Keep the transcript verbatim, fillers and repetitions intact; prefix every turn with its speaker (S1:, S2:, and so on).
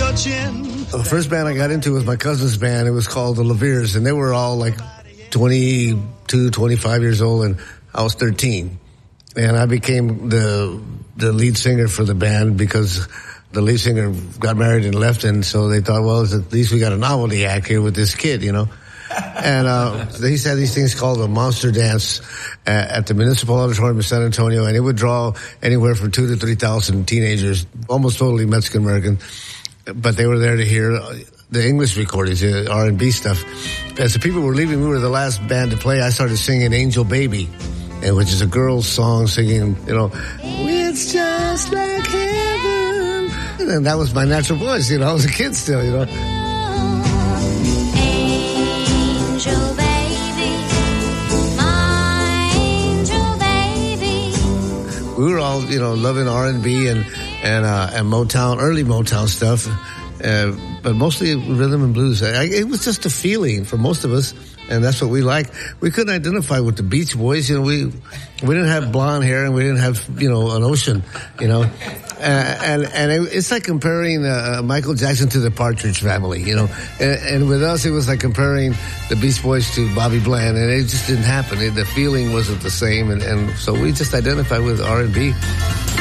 S1: your chin.
S2: The first band I got into was my cousin's band. It was called the Leveres, and they were all like twenty-two, twenty-five years old, and I was thirteen. And I became the the lead singer for the band because the lead singer got married and left, and so they thought, well, at least we got a novelty act here with this kid, you know. And uh they used to have these things called a monster dance at, at the Municipal Auditorium in San Antonio, and it would draw anywhere from two to three thousand teenagers, almost totally Mexican American. But they were there to hear the English recordings, the R and B stuff. As the people were leaving, we were the last band to play. I started singing Angel Baby, which is a girl's song singing, you know, it's just like heaven. And that was my natural voice, you know. I was a kid still, you know.
S3: Angel baby, my angel baby.
S2: We were all, you know, loving R and B and and uh, and Motown, early Motown stuff, uh, but mostly rhythm and blues. I, it was just a feeling for most of us, and that's what we liked. We couldn't identify with the Beach Boys. You know, we we didn't have blonde hair and we didn't have, you know, an ocean. You know, uh, and and it, it's like comparing uh, Michael Jackson to the Partridge Family. You know, and, and with us it was like comparing the Beach Boys to Bobby Bland, and it just didn't happen. It, the feeling wasn't the same, and, and so we just identified with R and B.